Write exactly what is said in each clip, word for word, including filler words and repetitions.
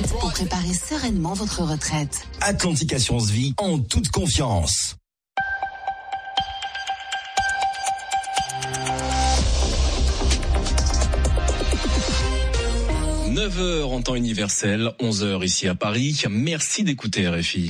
Atlantique pour préparer sereinement votre retraite. Atlantique Assurance Vie, en toute confiance. neuf heures en temps universel, onze heures ici à Paris. Merci d'écouter R F I.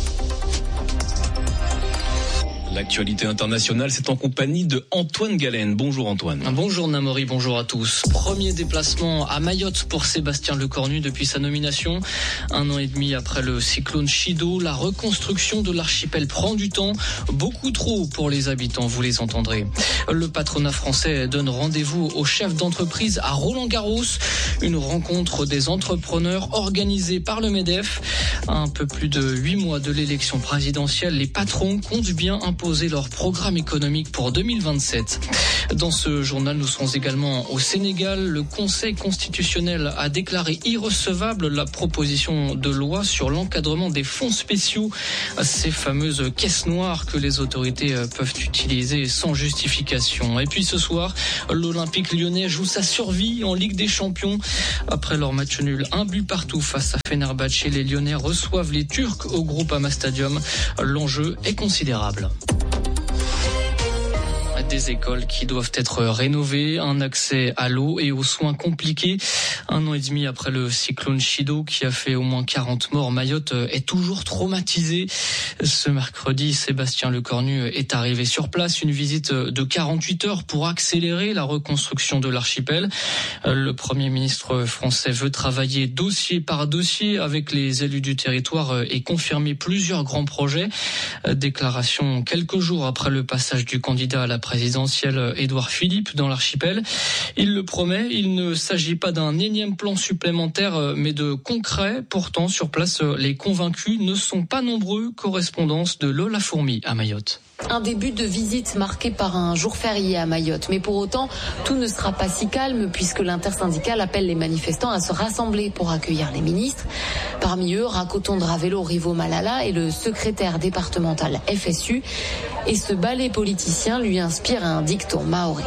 L'actualité internationale, c'est en compagnie de Antoine Galen. Bonjour Antoine. Bonjour Namori, bonjour à tous. Premier déplacement à Mayotte pour Sébastien Lecornu depuis sa nomination. Un an et demi après le cyclone Chido, la reconstruction de l'archipel prend du temps. Beaucoup trop pour les habitants, vous les entendrez. Le patronat français donne rendez-vous aux chefs d'entreprise à Roland-Garros. Une rencontre des entrepreneurs organisée par le MEDEF. À un peu plus de huit mois de l'élection présidentielle, les patrons comptent bien imposer leur programme économique pour deux mille vingt-sept. Dans ce journal, nous serons également au Sénégal. Le Conseil constitutionnel a déclaré irrecevable la proposition de loi sur l'encadrement des fonds spéciaux, ces fameuses caisses noires que les autorités peuvent utiliser sans justification. Et puis ce soir, l'Olympique lyonnais joue sa survie en Ligue des Champions. Après leur match nul, un but partout face à Fenerbahçe, les Lyonnais reçoivent les Turcs au Groupama Stadium. L'enjeu est considérable. Des écoles qui doivent être rénovées, un accès à l'eau et aux soins compliqués. Un an et demi après le cyclone Chido qui a fait au moins quarante morts, Mayotte est toujours traumatisée. Ce mercredi, Sébastien Lecornu est arrivé sur place. Une visite de quarante-huit heures pour accélérer la reconstruction de l'archipel. Le Premier ministre français veut travailler dossier par dossier avec les élus du territoire et confirmer plusieurs grands projets. Déclaration quelques jours après le passage du candidat à la présidentielle Édouard Philippe dans l'archipel. Il le promet, il ne s'agit pas d'un énième plan supplémentaire, mais de concret. Pourtant, sur place, les convaincus ne sont pas nombreux. Correspondance de Lola Fourmi à Mayotte. Un début de visite marqué par un jour férié à Mayotte. Mais pour autant, tout ne sera pas si calme puisque l'intersyndicale appelle les manifestants à se rassembler pour accueillir les ministres. Parmi eux, Rakoton Dravelo Rivo Malala est le secrétaire départemental F S U. Et ce ballet politicien lui inspire un dicton maoré.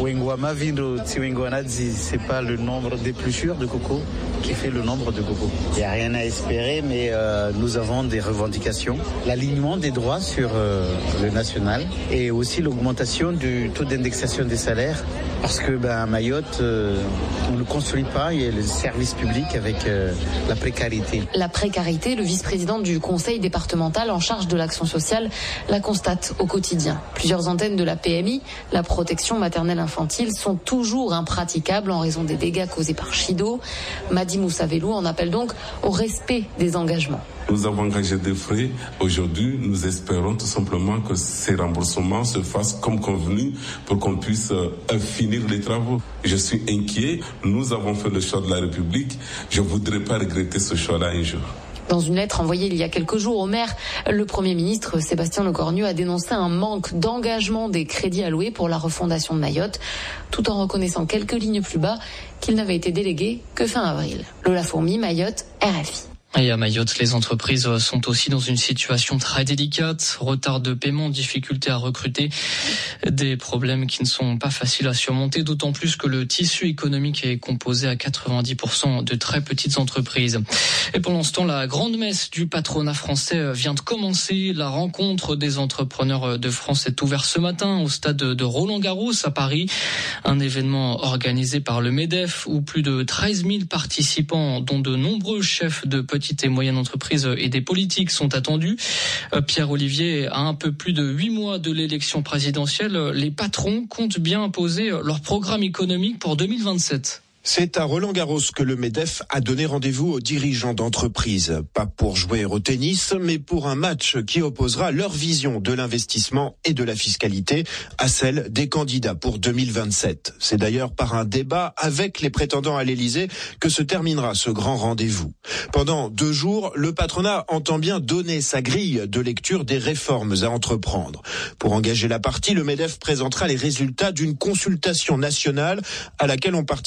C'est pas le nombre d'épluchures de coco qui fait le nombre de coco. Il n'y a rien à espérer, mais euh, nous avons des revendications. L'alignement des droits sur euh, le national et aussi l'augmentation du taux d'indexation des salaires. Parce que ben, à Mayotte, euh, on ne construit pas, il y a le service public avec euh, la précarité. La précarité, le vice-président du conseil départemental en charge de l'action sociale la constate au quotidien. Plusieurs antennes de la P M I, la protection maternelle infantile, sont toujours impraticables en raison des dégâts causés par Chido. Madi Moussavelou en appelle donc au respect des engagements. Nous avons engagé des frais. Aujourd'hui, nous espérons tout simplement que ces remboursements se fassent comme convenu pour qu'on puisse euh, finir les travaux. Je suis inquiet. Nous avons fait le choix de la République. Je ne voudrais pas regretter ce choix-là un jour. Dans une lettre envoyée il y a quelques jours au maire, le Premier ministre Sébastien Lecornu a dénoncé un manque d'engagement des crédits alloués pour la refondation de Mayotte, tout en reconnaissant quelques lignes plus bas qu'il n'avait été délégué que fin avril. Lola Fourmi, Mayotte, R F I. Et à Mayotte, les entreprises sont aussi dans une situation très délicate. Retard de paiement, difficulté à recruter, des problèmes qui ne sont pas faciles à surmonter, d'autant plus que le tissu économique est composé à quatre-vingt-dix pour cent de très petites entreprises. Et pour l'instant, la grande messe du patronat français vient de commencer. La rencontre des entrepreneurs de France est ouverte ce matin au stade de Roland-Garros à Paris. Un événement organisé par le MEDEF où plus de treize mille participants, dont de nombreux chefs de petites petites et moyennes entreprises et des politiques sont attendus. Pierre Olivier, à un peu plus de huit mois de l'élection présidentielle, les patrons comptent bien imposer leur programme économique pour deux mille vingt-sept. C'est à Roland-Garros que le MEDEF a donné rendez-vous aux dirigeants d'entreprise. Pas pour jouer au tennis, mais pour un match qui opposera leur vision de l'investissement et de la fiscalité à celle des candidats pour deux mille vingt-sept. C'est d'ailleurs par un débat avec les prétendants à l'Élysée que se terminera ce grand rendez-vous. Pendant deux jours, le patronat entend bien donner sa grille de lecture des réformes à entreprendre. Pour engager la partie, le MEDEF présentera les résultats d'une consultation nationale à laquelle ont participé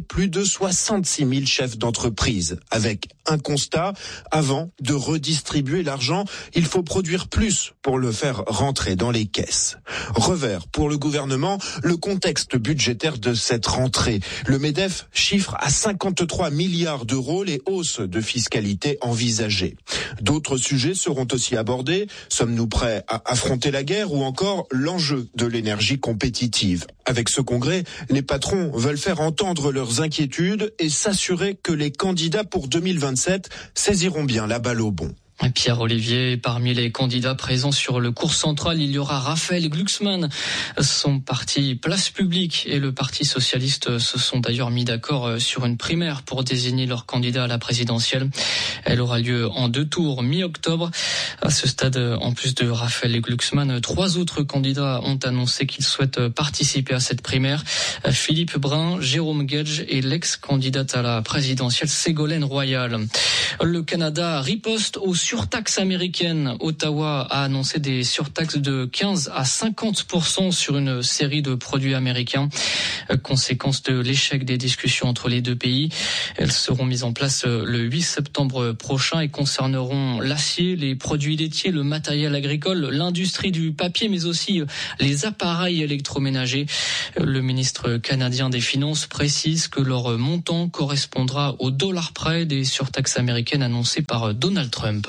plus de soixante-six mille chefs d'entreprise. Avec un constat, avant de redistribuer l'argent, il faut produire plus pour le faire rentrer dans les caisses. Revers pour le gouvernement, le contexte budgétaire de cette rentrée. Le MEDEF chiffre à cinquante-trois milliards d'euros les hausses de fiscalité envisagées. D'autres sujets seront aussi abordés. Sommes-nous prêts à affronter la guerre ou encore l'enjeu de l'énergie compétitive? Avec ce congrès, les patrons veulent faire entendre leurs inquiétudes et s'assurer que les candidats pour deux mille vingt-sept saisiront bien la balle au bon. Pierre Olivier, parmi les candidats présents sur le cours central, il y aura Raphaël Glucksmann. Son parti Place Publique et le Parti Socialiste se sont d'ailleurs mis d'accord sur une primaire pour désigner leur candidat à la présidentielle. Elle aura lieu en deux tours, mi-octobre. À ce stade, en plus de Raphaël Glucksmann, trois autres candidats ont annoncé qu'ils souhaitent participer à cette primaire. Philippe Brun, Jérôme Gage et l'ex-candidate à la présidentielle Ségolène Royal. Le Canada riposte aux surtaxes américaines. Ottawa a annoncé des surtaxes de quinze à cinquante pour cent sur une série de produits américains. Conséquence de l'échec des discussions entre les deux pays. Elles seront mises en place le huit septembre prochain et concerneront l'acier, les produits laitiers, le matériel agricole, l'industrie du papier, mais aussi les appareils électroménagers. Le ministre canadien des Finances précise que leur montant correspondra au dollar près des surtaxes américaines annoncées par Donald Trump.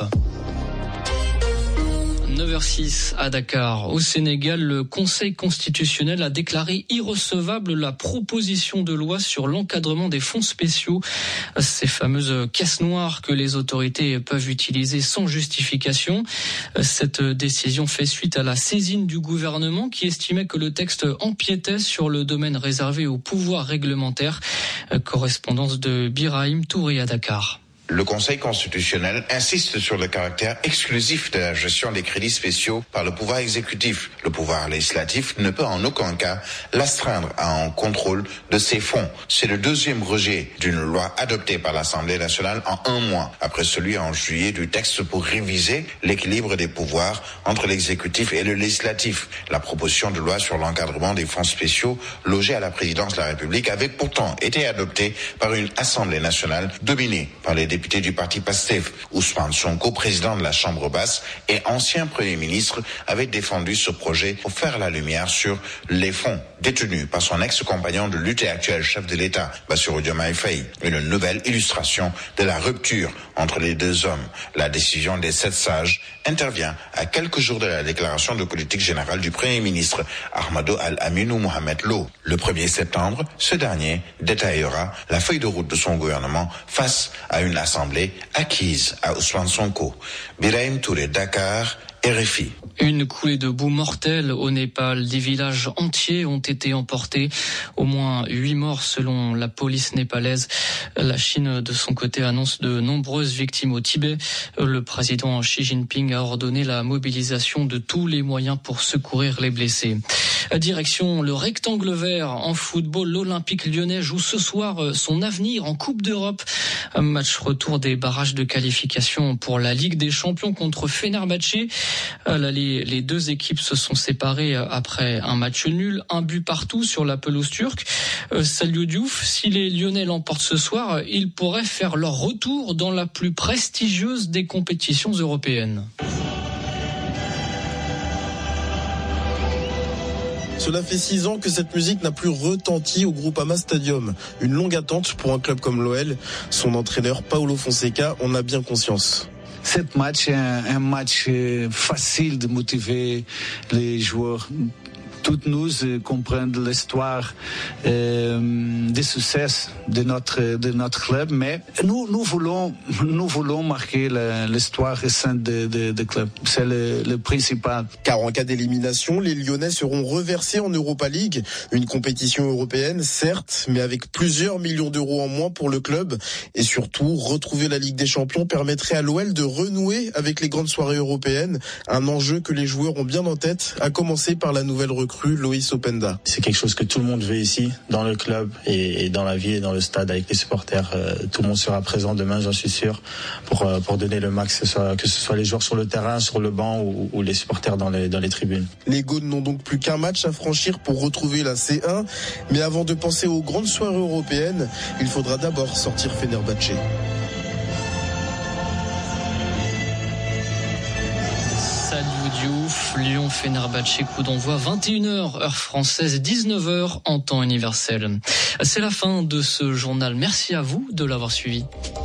neuf heures six à Dakar. Au Sénégal, le Conseil constitutionnel a déclaré irrecevable la proposition de loi sur l'encadrement des fonds spéciaux, ces fameuses caisses noires que les autorités peuvent utiliser sans justification. Cette décision fait suite à la saisine du gouvernement qui estimait que le texte empiétait sur le domaine réservé au pouvoir réglementaire. Correspondance de Birahim Touré à Dakar. Le Conseil constitutionnel insiste sur le caractère exclusif de la gestion des crédits spéciaux par le pouvoir exécutif. Le pouvoir législatif ne peut en aucun cas l'astreindre à un contrôle de ces fonds. C'est le deuxième rejet d'une loi adoptée par l'Assemblée nationale en un mois, après celui en juillet du texte pour réviser l'équilibre des pouvoirs entre l'exécutif et le législatif. La proposition de loi sur l'encadrement des fonds spéciaux logée à la présidence de la République avait pourtant été adoptée par une Assemblée nationale dominée par les député du parti PASTEF. Ousmane Sonko, président de la Chambre basse et ancien Premier ministre, avait défendu ce projet pour faire la lumière sur les fonds détenus par son ex-compagnon de lutte et actuel chef de l'État, Bassirou Diomaye Faye. Une nouvelle illustration de la rupture entre les deux hommes. La décision des sept sages intervient à quelques jours de la déclaration de politique générale du Premier ministre Ahmadou Al-Aminou Mohamed Lo. Le premier septembre, ce dernier détaillera la feuille de route de son gouvernement face à une assemblée acquise à Ousmane Sonko. Birahim Touré, Dakar, R F I. Une coulée de boue mortelle au Népal. Des villages entiers ont été emportés. Au moins huit morts selon la police népalaise. La Chine, de son côté, annonce de nombreuses victimes au Tibet. Le président Xi Jinping a ordonné la mobilisation de tous les moyens pour secourir les blessés. Direction le rectangle vert en football. L'Olympique lyonnais joue ce soir son avenir en Coupe d'Europe. Match retour des barrages de qualification pour la Ligue des Champions contre Fenerbahçe. Les deux équipes se sont séparées après un match nul, un but partout sur la pelouse turque. Salou Diouf, si les Lyonnais l'emportent ce soir, ils pourraient faire leur retour dans la plus prestigieuse des compétitions européennes. Cela fait six ans que cette musique n'a plus retenti au Groupama Stadium. Une longue attente pour un club comme l'O L. Son entraîneur Paulo Fonseca en a bien conscience. Ce match est un, un match facile de motiver les joueurs. Toutes nous comprennent l'histoire euh, des succès de notre de notre club, mais nous nous voulons nous voulons marquer la, l'histoire récente de, de, de club. C'est le, le principal. Car en cas d'élimination, les Lyonnais seront reversés en Europa League, une compétition européenne certes, mais avec plusieurs millions d'euros en moins pour le club. Et surtout, retrouver la Ligue des Champions permettrait à l'O L de renouer avec les grandes soirées européennes, un enjeu que les joueurs ont bien en tête, à commencer par la nouvelle recrue recrue Loïs Openda. C'est quelque chose que tout le monde veut ici, dans le club et, et dans la ville et dans le stade avec les supporters. Euh, tout le monde sera présent demain, j'en suis sûr, pour, euh, pour donner le max, que ce, soit, que ce soit les joueurs sur le terrain, sur le banc ou, ou les supporters dans les, dans les tribunes. Les Gaunes n'ont donc plus qu'un match à franchir pour retrouver la C un. Mais avant de penser aux grandes soirées européennes, il faudra d'abord sortir Fenerbahçe. Diouf, Lyon-Fenerbahçe, coup d'envoi vingt et une heures, heure française, dix-neuf heures en temps universel. C'est la fin de ce journal. Merci à vous de l'avoir suivi.